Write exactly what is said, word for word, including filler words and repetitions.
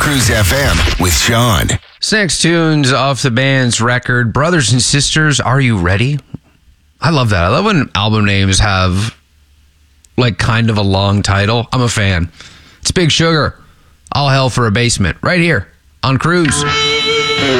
Cruise F M with Sean. Six tunes off the band's record, Brothers and Sisters, Are You Ready? I love that. I love when album names have like kind of a long title. I'm a fan. It's Big Sugar, All Hell for a Basement, right here on Cruise.